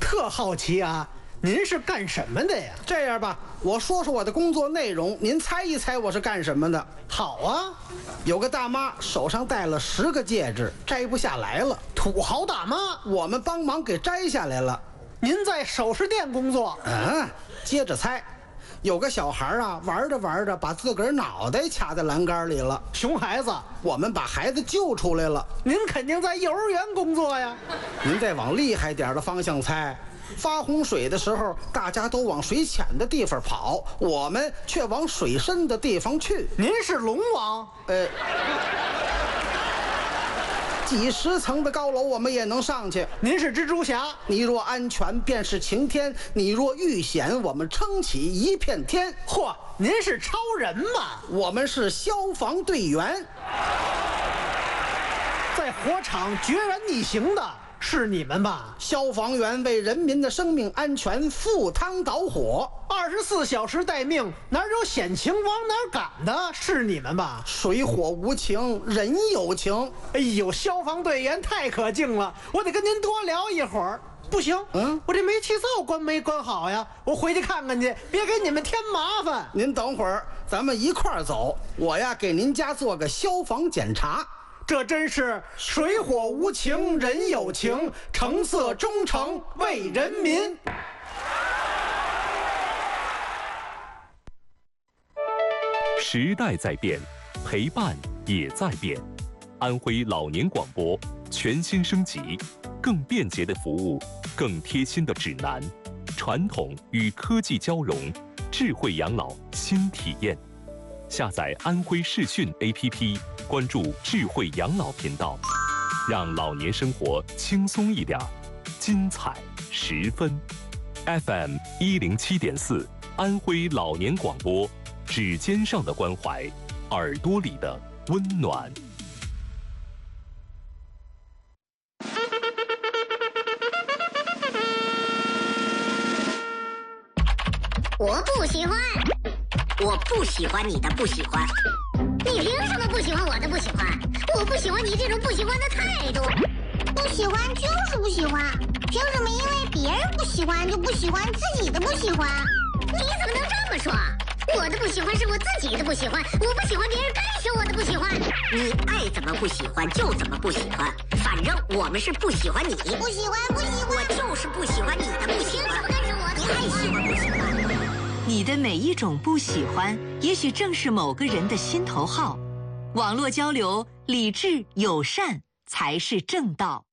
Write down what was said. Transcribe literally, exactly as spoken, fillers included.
特好奇啊，您是干什么的呀？ 这样吧，我说说我的工作内容，您猜一猜我是干什么的？ 好啊， 有个大妈手上戴了十个戒指，摘不下来了， 土豪大妈， 我们帮忙给摘下来了。 您在首饰店工作？ 嗯，接着猜。有个小孩啊，玩着玩着把自个儿脑袋卡在栏杆里了， 熊孩子， 我们把孩子救出来了。 您肯定在幼儿园工作呀？ 您再往厉害点的方向猜，发洪水的时候，大家都往水浅的地方跑，我们却往水深的地方去。 您是龙王？ 呃，几十层的高楼我们也能上去。 您是蜘蛛侠？ 你若安全，便是晴天；你若遇险，我们撑起一片天。 嚯，您是超人嘛？ 我们是消防队员， 在火场决然逆行的是你们吧？ 消防员为人民的生命安全赴汤蹈火， 二十四小时待命，哪有险情往哪儿赶的是你们吧？ 水火无情，人有情。 哎呦，消防队员太可敬了，我得跟您多聊一会儿。不行， 嗯， 我这煤气灶关没关好呀？我回去看看去，别给你们添麻烦。 您等会儿，咱们一块儿走，我呀给您家做个消防检查。 这真是水火无情，人有情，橙色忠诚为人民。 时代在变，陪伴也在变。安徽老年广播全新升级，更便捷的服务，更贴心的指南，传统与科技交融，智慧养老新体验。下载安徽视讯 A P P， 关注智慧养老频道，让老年生活轻松一点，精彩十分。F M 一零七点四，安徽老年广播，指尖上的关怀，耳朵里的温暖。 我不喜欢。我不喜欢你的不喜欢，你凭什么不喜欢我的不喜欢？我不喜欢你这种不喜欢的态度。 不喜欢就是不喜欢，凭什么因为别人不喜欢就不喜欢自己的不喜欢？ 你怎么能这么说？我的不喜欢是我自己的不喜欢，我不喜欢别人干涉我的不喜欢。你爱怎么不喜欢就怎么不喜欢，反正我们是不喜欢你。 不喜欢不喜欢， 我就是不喜欢你的不喜欢。凭什么干涉我的？你爱喜欢不喜欢？ 你的每一种不喜欢，也许正是某个人的心头好。网络交流，理智友善才是正道。